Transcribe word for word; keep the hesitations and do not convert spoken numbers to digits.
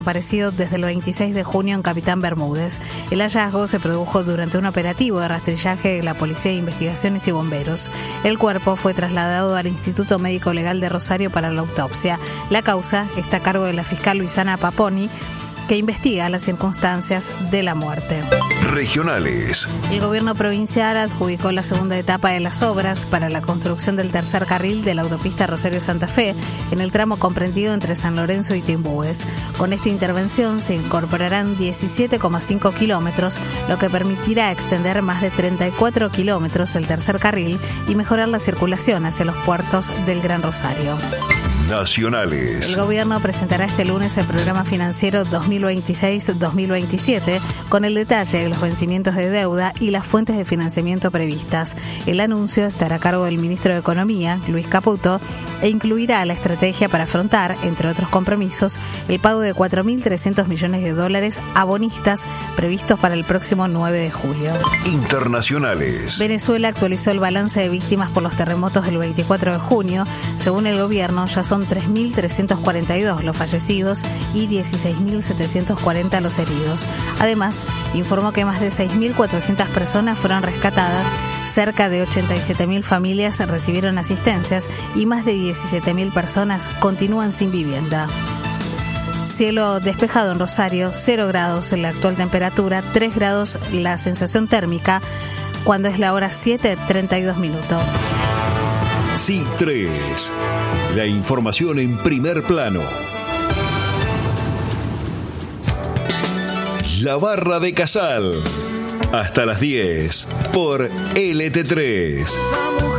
Aparecido desde el veintiséis de junio en Capitán Bermúdez. El hallazgo se produjo durante un operativo de rastrillaje de la Policía de Investigaciones y Bomberos. El cuerpo fue trasladado al Instituto Médico Legal de Rosario para la autopsia. La causa está a cargo de la fiscal Luisana Paponi, que investiga las circunstancias de la muerte. Regionales. El gobierno provincial adjudicó la segunda etapa de las obras para la construcción del tercer carril de la autopista Rosario-Santa Fe en el tramo comprendido entre San Lorenzo y Timbúes. Con esta intervención se incorporarán diecisiete coma cinco kilómetros, lo que permitirá extender más de treinta y cuatro kilómetros el tercer carril y mejorar la circulación hacia los puertos del Gran Rosario. Nacionales. El gobierno presentará este lunes el programa financiero dos mil veintiséis dos mil veintisiete con el detalle de los vencimientos de deuda y las fuentes de financiamiento previstas. El anuncio estará a cargo del ministro de Economía, Luis Caputo, e incluirá la estrategia para afrontar, entre otros compromisos, el pago de cuatro mil trescientos millones de dólares a bonistas previstos para el próximo nueve de julio. Internacionales. Venezuela actualizó el balance de víctimas por los terremotos del veinticuatro de junio. Según el gobierno, ya son tres mil trescientos cuarenta y dos los fallecidos y dieciséis mil setecientos cuarenta los heridos. Además, informó que más de seis mil cuatrocientas personas fueron rescatadas, cerca de ochenta y siete mil familias recibieron asistencias y más de diecisiete mil personas continúan sin vivienda. Cielo despejado en Rosario, cero grados en la actual temperatura, tres grados la sensación térmica, cuando es la hora siete treinta y dos minutos. Sí tres. La información en primer plano. La Barra de Casal. Hasta las diez por L T tres.